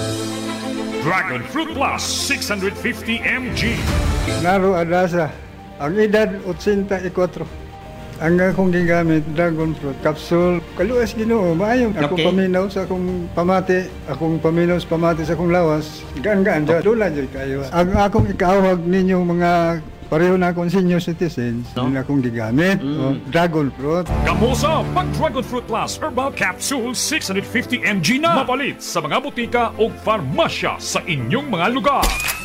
Dragon Fruit Plus 650 mg. Naro Adasa, ang edad 84. Ang akong gigamit, dragon fruit capsule. Kaluas Ginoo, maayong akong Okay. paminaw sa akong pamati, akong paminaw sa pamati sa akong lawas. Gaan-gaan, dula dyan kayo. Ang akong ikawag ninyong mga pareho na akong senior citizens, No? yun akong gigamit, dragon fruit. Kamusa pag Dragon Fruit Plus Herbal Capsule 650 mg na. Mapalit sa mga butika o farmasya sa inyong mga lugar.